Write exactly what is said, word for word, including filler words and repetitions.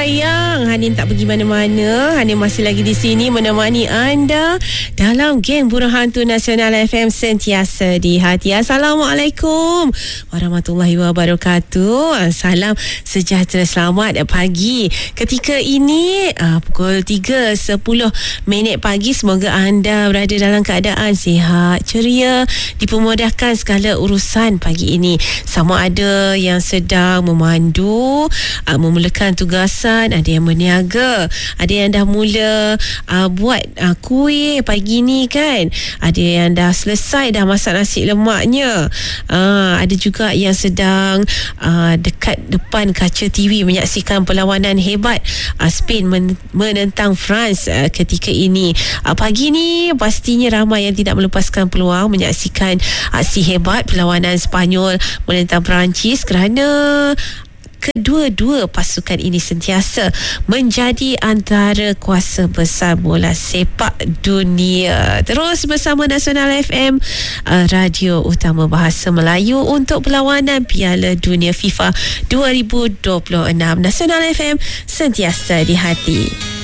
sayang, Hanin tak pergi mana-mana. Hanin masih lagi di sini menemani anda dalam geng Burung Hantu Nasional F M sentiasa di hati. Assalamualaikum warahmatullahi wabarakatuh. Salam sejahtera, selamat pagi. Ketika ini uh, pukul tiga sepuluh minit pagi. Semoga anda berada dalam keadaan sihat, ceria, dipermudahkan segala urusan pagi ini. Sama ada yang sedang memandu, uh, memulakan tugasan, ada yang berniaga, ada yang dah mula uh, buat uh, kuih pagi ni kan, ada yang dah selesai dah masak nasi lemaknya, uh, ada juga yang sedang uh, dekat depan kaca T V menyaksikan perlawanan hebat uh, Spain men- menentang France uh, ketika ini. Uh, pagi ni pastinya ramai yang tidak melepaskan peluang menyaksikan aksi hebat perlawanan Sepanyol menentang Perancis kerana kedua-dua pasukan ini sentiasa menjadi antara kuasa besar bola sepak dunia. Terus bersama Nasional F M, radio utama bahasa Melayu untuk perlawanan Piala Dunia FIFA dua ribu dua puluh enam. Nasional F M sentiasa di hati.